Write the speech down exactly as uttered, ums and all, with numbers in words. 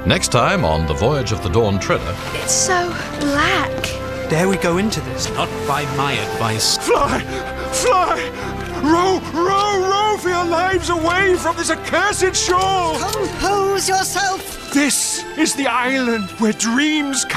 Next time on The Voyage of the Dawn Treader. It's so black. Dare we go into this? Not by my advice. Fly! Fly! Row, row, row for your lives away from this accursed shore! Compose yourself! This is the island where dreams